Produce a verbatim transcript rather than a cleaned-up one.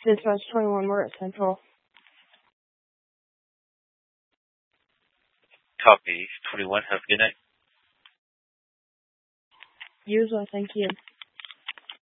Dispatch twenty-one, we're at Central. Copy. twenty-one, have a good night. You as well, thank you.